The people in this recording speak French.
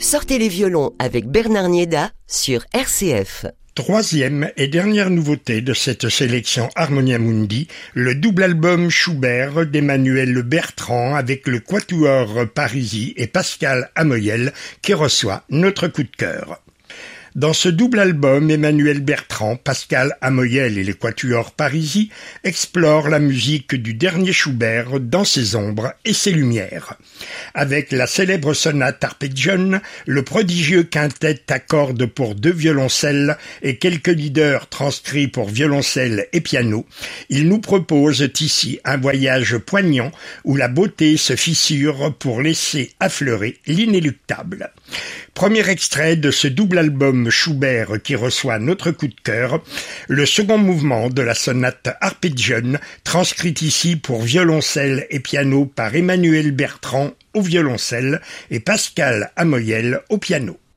Sortez les violons avec Bernard Nieda sur RCF. Troisième et dernière nouveauté de cette sélection Harmonia Mundi, le double album Schubert d'Emmanuel Bertrand avec le Quatuor Parisi et Pascal Amoyel qui reçoit notre coup de cœur. Dans ce double album, Emmanuel Bertrand, Pascal Amoyel et le Quatuor Parisi explorent la musique du dernier Schubert dans ses ombres et ses lumières. Avec la célèbre sonate Arpeggione, le prodigieux quintet à cordes pour 2 violoncelles et quelques leaders transcrits pour violoncelle et piano, ils nous proposent ici un voyage poignant où la beauté se fissure pour laisser affleurer l'inéluctable. Premier extrait de ce double album Schubert qui reçoit notre coup de cœur, le second mouvement de la sonate Arpeggione, transcrite ici pour violoncelle et piano par Emmanuel Bertrand au violoncelle et Pascal Amoyel au piano.